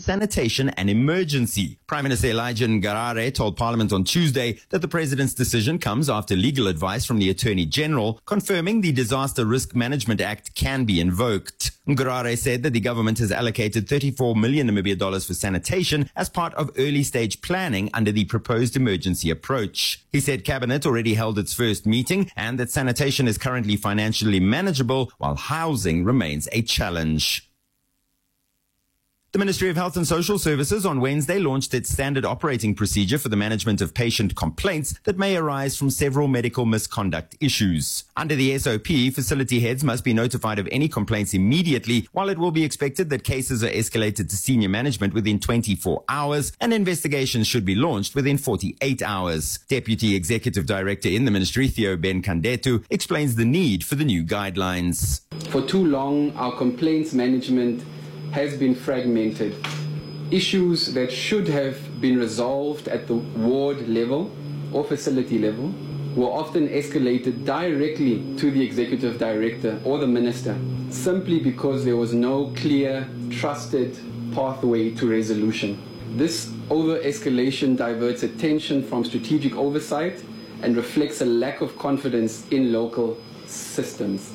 sanitation and emergency. Prime Minister Elijah Ngarare told Parliament on Tuesday that the president's decision comes after legal advice from the Attorney General confirming the Disaster Risk Management Act can be invoked. Ngarare said that the government has allocated 34 million Namibia dollars for sanitation as part of early stage planning under the proposed emergency approach. He said Cabinet already held its first meeting and that sanitation is currently financially manageable while housing remains a challenge. The Ministry of Health and Social Services on Wednesday launched its standard operating procedure for the management of patient complaints that may arise from several medical misconduct issues. Under the SOP, facility heads must be notified of any complaints immediately, while it will be expected that cases are escalated to senior management within 24 hours and investigations should be launched within 48 hours. Deputy Executive Director in the Ministry, Theo Ben Kandetu, explains the need for the new guidelines. For too long, our complaints management has been fragmented. Issues that should have been resolved at the ward level or facility level were often escalated directly to the executive director or the minister, simply because there was no clear, trusted pathway to resolution. This over-escalation diverts attention from strategic oversight and reflects a lack of confidence in local systems.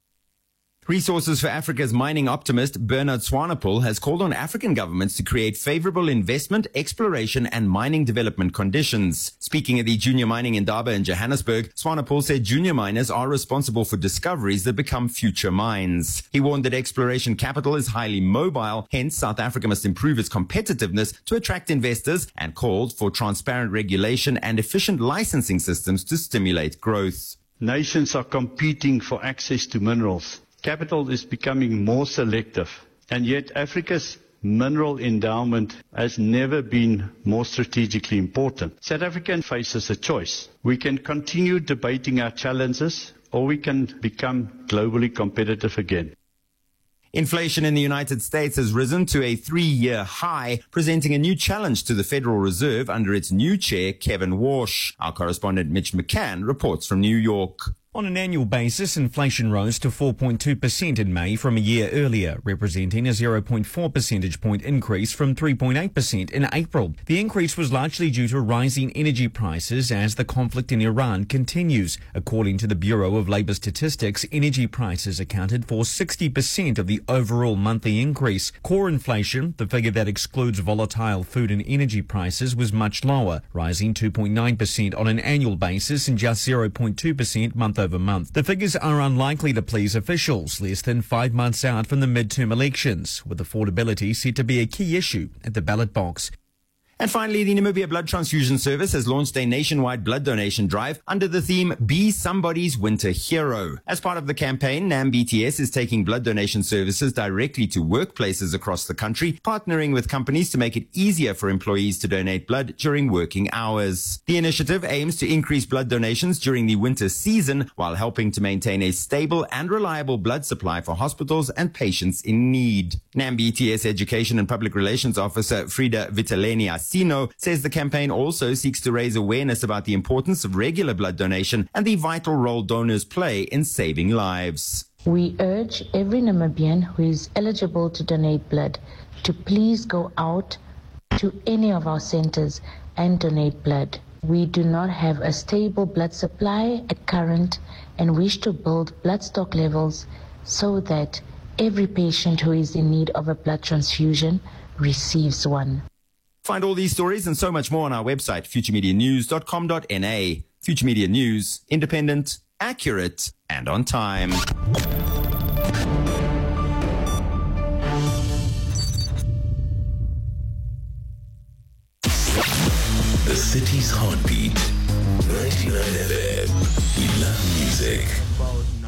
Resources for Africa's mining optimist Bernard Swanepoel has called on African governments to create favorable investment, exploration and mining development conditions. Speaking at the Junior Mining Indaba in Johannesburg, Swanepoel said junior miners are responsible for discoveries that become future mines. He warned that exploration capital is highly mobile, hence South Africa must improve its competitiveness to attract investors and called for transparent regulation and efficient licensing systems to stimulate growth. Nations are competing for access to minerals. Capital is becoming more selective, and yet Africa's mineral endowment has never been more strategically important. South Africa faces a choice. We can continue debating our challenges, or we can become globally competitive again. Inflation in the United States has risen to a 3-year high, presenting a new challenge to the Federal Reserve under its new chair, Kevin Walsh. Our correspondent Mitch McCann reports from New York. On an annual basis, inflation rose to 4.2% in May from a year earlier, representing a 0.4 percentage point increase from 3.8% in April. The increase was largely due to rising energy prices as the conflict in Iran continues. According to the Bureau of Labor Statistics, energy prices accounted for 60% of the overall monthly increase. Core inflation, the figure that excludes volatile food and energy prices, was much lower, rising 2.9% on an annual basis and just 0.2% month over month. The figures are unlikely to please officials less than 5 months out from the midterm elections, with affordability set to be a key issue at the ballot box. And finally, the Namibia Blood Transfusion Service has launched a nationwide blood donation drive under the theme Be Somebody's Winter Hero. As part of the campaign, NAMBTS is taking blood donation services directly to workplaces across the country, partnering with companies to make it easier for employees to donate blood during working hours. The initiative aims to increase blood donations during the winter season while helping to maintain a stable and reliable blood supply for hospitals and patients in need. NAMBTS Education and Public Relations Officer Frida Vitaleni says the campaign also seeks to raise awareness about the importance of regular blood donation and the vital role donors play in saving lives. We urge every Namibian who is eligible to donate blood to please go out to any of our centers and donate blood. We do not have a stable blood supply at current and wish to build blood stock levels so that every patient who is in need of a blood transfusion receives one. Find all these stories and so much more on our website, futuremedianews.com.na. Future Media News, independent, accurate, and on time. The city's heartbeat, 99 FM. We love music.